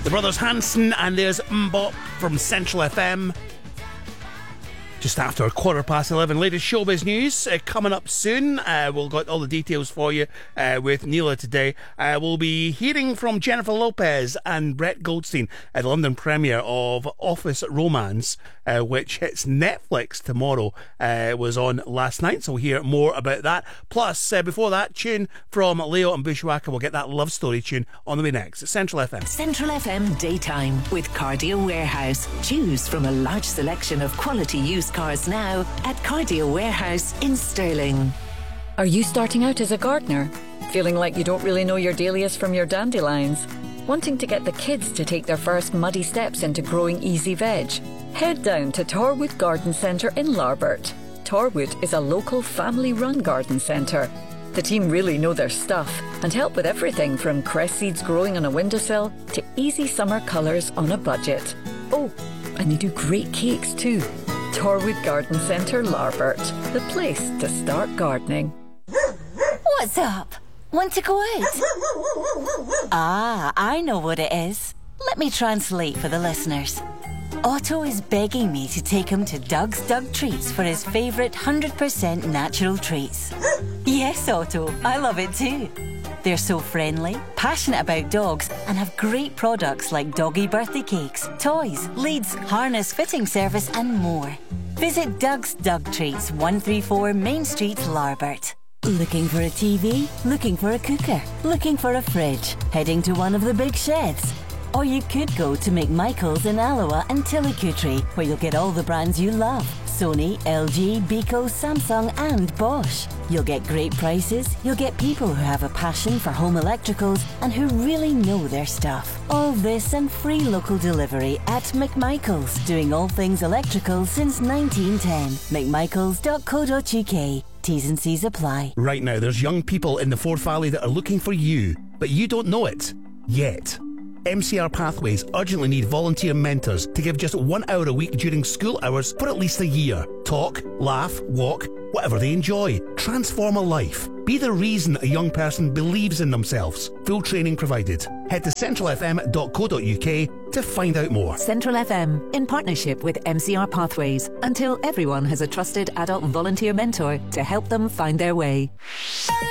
The Brothers Hanson, and there's Mbop from Central FM. Just after 11:15. Latest showbiz news coming up soon. We'll got all the details for you with Neela today. We'll be hearing from Jennifer Lopez and Brett Goldstein at the London premiere of Office Romance, which hits Netflix tomorrow. Was on last night, so we'll hear more about that. Plus, before that, tune from Leo and Bushwhacker. We'll get that love story tune on the way next. Central FM. Central FM Daytime with Cardio Warehouse. Choose from a large selection of quality used cars now at Cardio Warehouse in Stirling. Are you starting out as a gardener? Feeling like you don't really know your dahlias from your dandelions? Wanting to get the kids to take their first muddy steps into growing easy veg? Head down to Torwood Garden Centre in Larbert. Torwood is a local family-run garden centre. The team really know their stuff and help with everything from cress seeds growing on a windowsill to easy summer colours on a budget. Oh, and they do great cakes too. Torwood Garden Centre, Larbert, the place to start gardening. What's up? Want to go out? Ah, I know what it is. Let me translate for the listeners. Otto is begging me to take him to Doug's Doug Treats for his favourite 100% natural treats. Yes, Otto, I love it too. They're so friendly, passionate about dogs, and have great products like doggy birthday cakes, toys, leads, harness fitting service, and more. Visit Doug's Doug Treats, 134 Main Street, Larbert. Looking for a TV? Looking for a cooker? Looking for a fridge? Heading to one of the big sheds? Or you could go to McMichael's in Alloa and Tillicootree, where you'll get all the brands you love. Sony, LG, Beko, Samsung and Bosch. You'll get great prices, you'll get people who have a passion for home electricals and who really know their stuff. All this and free local delivery at McMichael's, doing all things electrical since 1910. McMichaels.co.uk. T's and C's apply. Right now, there's young people in the Forth Valley that are looking for you, but you don't know it yet. MCR Pathways urgently need volunteer mentors to give just 1 hour a week during school hours for at least a year. Talk, laugh, walk, whatever they enjoy. Transform a life. Be the reason a young person believes in themselves. Full training provided. Head to centralfm.co.uk to find out more. Central FM, in partnership with MCR Pathways, until everyone has a trusted adult volunteer mentor to help them find their way.